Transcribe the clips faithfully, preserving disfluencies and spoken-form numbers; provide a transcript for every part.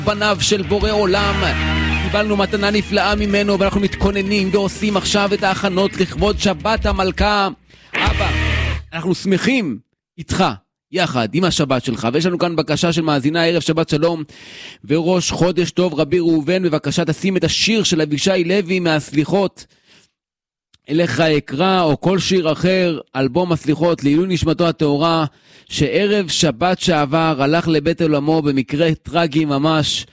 בניו של בורא עולם. קיבלנו מתנה נפלאה ממנו, ואנחנו מתכוננים ועושים עכשיו את ההכנות לכבוד שבת המלכה. אבא, אנחנו שמחים איתך, יחד עם השבת שלך, ויש לנו כאן בקשה של מאזינה ערב שבת שלום וראש חודש טוב. רבי ראובן, בבקשה תשים את השיר של אבישי לוי מהסליחות אליך אקרא, או כל שיר אחר, אלבום הסליחות לעילוי נשמתו הטהורה, שערב שבת שעבר הלך לבית עולמו במקרה טרגי ממש.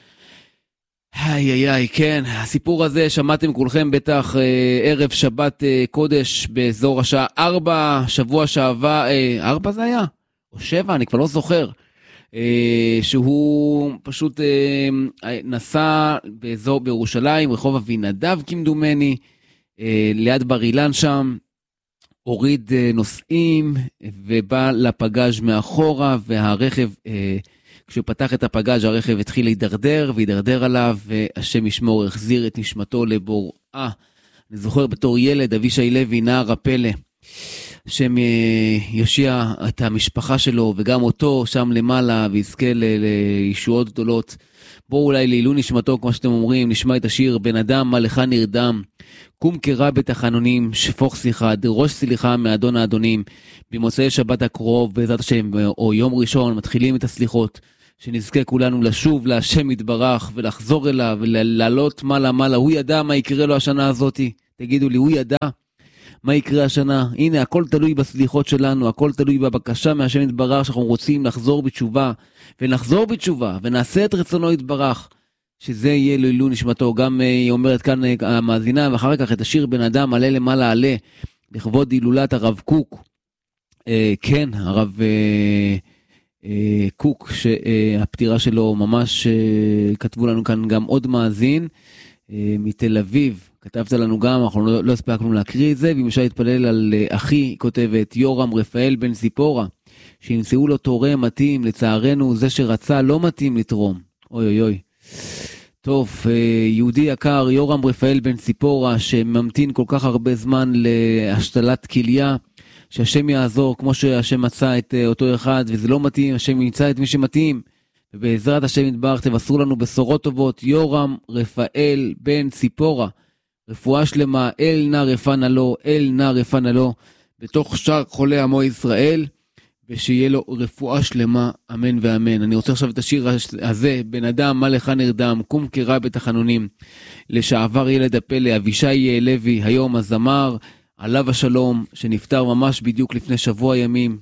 היי היי היי, כן, הסיפור הזה שמעתם כולכם בטח אה, ערב שבת אה, קודש באזור השעה ארבע, שבוע שעבר, אה, ארבע זה היה? או שבע, אני כבר לא זוכר. אה, שהוא פשוט אה, נסע באזור בירושלים, רחוב אבינדב כמדומני, אה, ליד בר אילן שם, הוריד אה, נוסעים ובא לפגאז' מאחורה, והרכב... אה, כשהוא פתח את הפגאז' הרכב התחיל להידרדר, והידרדר עליו, והשם ישמור החזיר את נשמתו לבוראה. אני זוכר בתור ילד, אבישי לוי, נער הפלא, השם יושיע את המשפחה שלו, וגם אותו שם למעלה, ויזכה לישועות גדולות. בואו אולי לעילוי נשמתו, כמו שאתם אומרים, נשמע את השיר, בן אדם מה לך נרדם, קום קרא בתחנונים, שפוך שיחה, דרוש סליחה מאדון האדונים. במוצאי שבת הקרוב, בעזרת השם, או יום ראשון, מתחילים את הסליחות, שנזכה כולנו לשוב להשם יתברך, ולחזור אליו, ולעלות מעלה מעלה. הוא ידע מה יקרה לו השנה הזאת. תגידו לי, הוא ידע מה יקרה השנה? הנה, הכל תלוי בסליחות שלנו, הכל תלוי בבקשה מהשם יתברך, שאנחנו רוצים לחזור בתשובה, ונחזור בתשובה, ונעשה את רצונו יתברך, שזה יהיה לעילוי נשמתו. גם היא אומרת כאן המאזינה, ואחר כך את השיר בן אדם עלה למעלה עלה, לכבוד הילולת הרב קוק. אה, כן, הרב אה, אה, קוק, שהפטירה שלו ממש, אה, כתבו לנו כאן גם עוד מאזין, אה, מתל אביב, כתבת לנו גם, אנחנו לא, לא הספקנו להקריא את זה, ואם אפשר להתפלל על אה, אחי, כותבת יורם רפאל בן ציפורה, שימצאו לו תורם מתאים, לצערנו זה שרצה לא מתאים לתרום. אוי אוי אוי. טוב, יהודי יקר, יורם רפאל בן ציפורה, שממתין כל כך הרבה זמן להשתלת כליה, שהשם יעזור, כמו שהשם מצא את אותו אחד, וזה לא מתאים, השם ימצא את מי שמתאים, ובעזרת השם יתברך תבשרו לנו בשורות טובות. יורם רפאל בן ציפורה, רפואה שלמה, אל נא רפנה לו, אל נא רפנה לו, בתוך שאר חולי עמו ישראל, ושיהיה לו רפואה שלמה, אמן ואמן. אני רוצה עכשיו את השיר הזה, בן אדם מה לך נרדם, קום קרא בתחנונים, לשעבר ילד הפלא, אבישי לוי, היום הזמר, עליו השלום, שנפטר ממש בדיוק לפני שבוע ימים.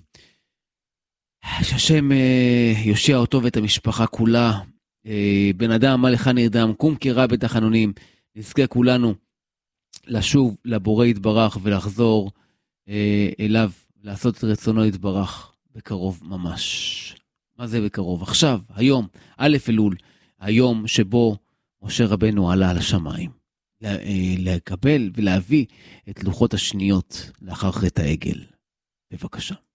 שהשם אה, יושיע אותו ואת המשפחה כולה. אה, בן אדם מה לך נרדם, קום קרא בתחנונים, נזכה כולנו לשוב לבורא יתברך, ולחזור אה, אליו, לעשות את רצונו יתברך. בקרוב ממש. מה זה בקרוב? עכשיו, היום, א' אלול, היום שבו משה רבנו עלה על השמיים, לקבל ולהביא את לוחות השניות לאחר חטא העגל. בבקשה.